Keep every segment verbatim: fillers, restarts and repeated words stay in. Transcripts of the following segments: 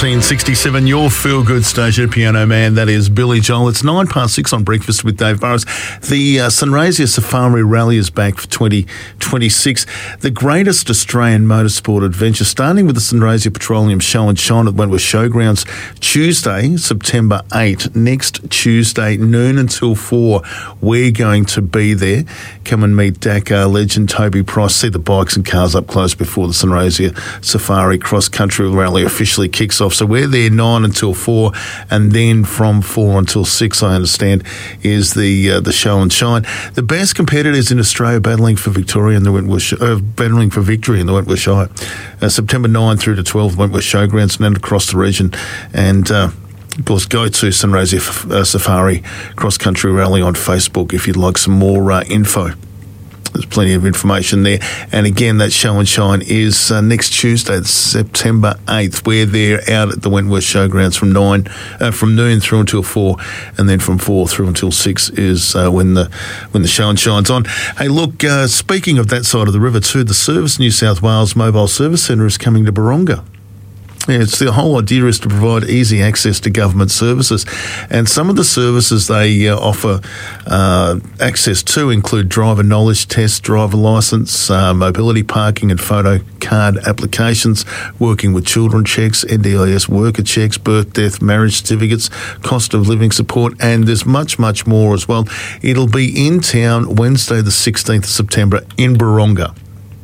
nineteen sixty-seven, your feel-good station, Piano Man. That is Billy Joel. It's nine past six on Breakfast with Dave Burrows. The uh, Sunraysia Safari Rally is back for twenty twenty-six. The greatest Australian motorsport adventure, starting with the Sunraysia Petroleum Show and Shine at Wentworth Showgrounds, Tuesday, September eighth. Next Tuesday, noon until four. We're going to be there. Come and meet Dakar legend Toby Price. See the bikes and cars up close before the Sunraysia Safari Cross Country Rally officially kicks off. So we're there nine until four, and then from four until six, I understand, is the uh, the show and shine. The best competitors in Australia battling for Victoria in the Wentworth, uh, battling for victory in the Wentworth Shire. Uh, September ninth through to twelfth, Wentworth Showgrounds, and then across the region. And uh, of course, go to Sunraysia uh, Safari Cross Country Rally on Facebook if you'd like some more uh, info. There's plenty of information there. And again, that show and shine is uh, next Tuesday, September eighth. We're there out at the Wentworth Showgrounds from nine, uh, from noon through until four, and then from four through until six is uh, when the when the show and shine's on. Hey, look, uh, speaking of that side of the river too, the Service New South Wales Mobile Service Centre is coming to Baronga. Yeah, it's the whole idea is to provide easy access to government services, and some of the services they uh, offer uh, access to include driver knowledge tests, driver licence, uh, mobility parking and photo card applications, working with children checks, N D I S worker checks, birth, death, marriage certificates, cost of living support, and there's much, much more as well. It'll be in town Wednesday the sixteenth of September in Baronga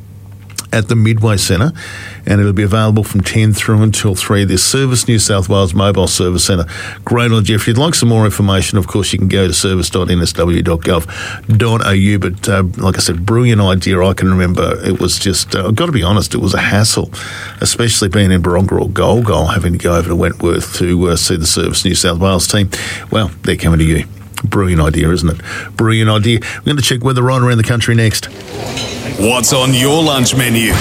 at the Midway Centre, and it'll be available from ten through until three. This Service New South Wales Mobile Service Centre. Great idea. If you'd like some more information, of course, you can go to service dot n s w dot gov dot a u. But uh, like I said, brilliant idea. I can remember it was just, uh, I've got to be honest, it was a hassle, especially being in Baronga or Golgol, having to go over to Wentworth to uh, see the Service New South Wales team. Well, they're coming to you. Brilliant idea, isn't it? Brilliant idea. We're going to check weather right around the country next. What's on your lunch menu?